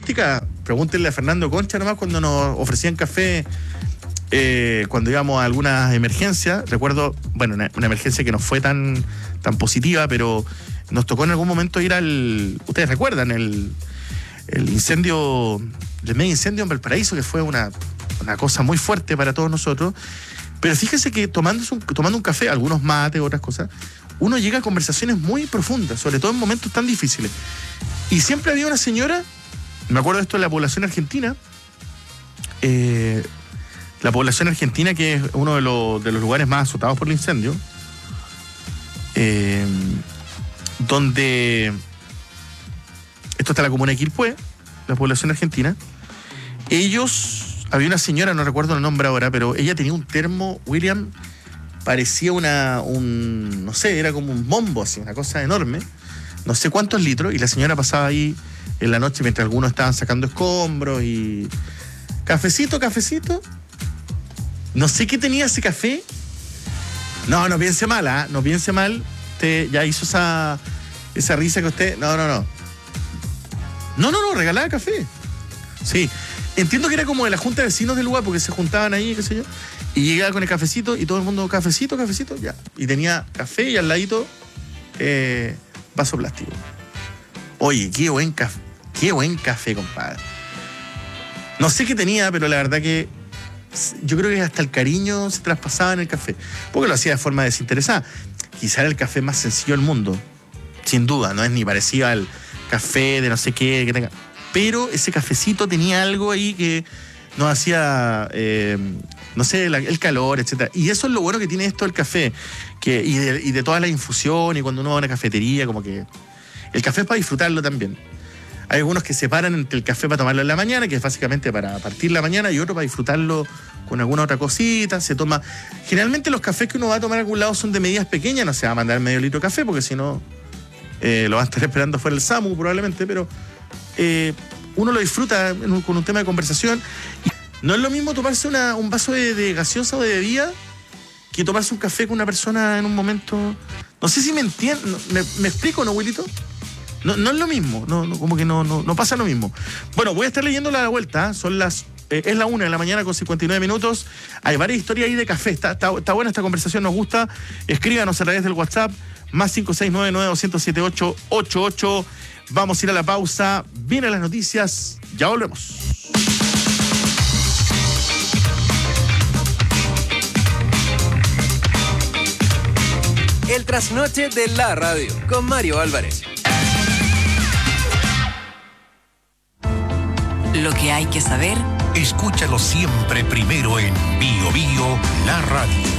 logística, pregúntenle a Fernando Concha nomás cuando nos ofrecían café cuando íbamos a alguna emergencia. Recuerdo, bueno, una emergencia que no fue tan positiva, pero nos tocó en algún momento ir ustedes recuerdan, el incendio, el mega incendio en Valparaíso, que fue una cosa muy fuerte para todos nosotros. Pero fíjense que tomando un café, algunos mates, otras cosas, uno llega a conversaciones muy profundas, sobre todo en momentos tan difíciles. Y siempre había una señora, me acuerdo de esto de la población argentina, que es uno de los lugares más azotados por el incendio, donde esto está en la comuna de Quilpué, la población argentina. Había una señora, no recuerdo el nombre ahora, pero ella tenía un termo, William, parecía no sé, era como un bombo, así, una cosa enorme, no sé cuántos litros, y la señora pasaba ahí en la noche mientras algunos estaban sacando escombros y... Cafecito, no sé qué tenía ese café. No piense mal, no piense mal, usted ya hizo esa risa que usted... No, regalaba café. Sí. Entiendo que era como de la junta de vecinos del lugar, porque se juntaban ahí, qué sé yo, y llegaba con el cafecito y todo el mundo, cafecito, ya. Y tenía café y al ladito vaso plástico. Oye, qué buen café, compadre. No sé qué tenía, pero la verdad que yo creo que hasta el cariño se traspasaba en el café, porque lo hacía de forma desinteresada. Quizá era el café más sencillo del mundo, sin duda, no es ni parecido al café de no sé qué que tenga. Pero ese cafecito tenía algo ahí que nos hacía, no sé, el calor, etc. Y eso es lo bueno que tiene esto del café, y de toda la infusión, y cuando uno va a una cafetería, como que el café es para disfrutarlo también. Hay algunos que separan entre el café para tomarlo en la mañana, que es básicamente para partir la mañana, y otro para disfrutarlo con alguna otra cosita. Se toma... Generalmente los cafés que uno va a tomar a algún lado son de medidas pequeñas, no se va a mandar medio litro de café, porque si no lo va a estar esperando fuera el SAMU probablemente, pero... uno lo disfruta con un tema de conversación. Y no es lo mismo tomarse un vaso de gaseosa o de bebida que tomarse un café con una persona en un momento. No sé si me entienden. ¿Me explico, no, Wilito? No es lo mismo. Como que no pasa lo mismo. Bueno, voy a estar leyendo la vuelta. Son es la 1 de la mañana con 59 minutos. Hay varias historias ahí de café. Está buena esta conversación, nos gusta. Escríbanos a través del WhatsApp más 569-900-7888. Vamos a ir a la pausa. Vienen las noticias. Ya volvemos. El trasnoche de la radio con Mario Álvarez. Lo que hay que saber. Escúchalo siempre primero en Bio Bio, la radio.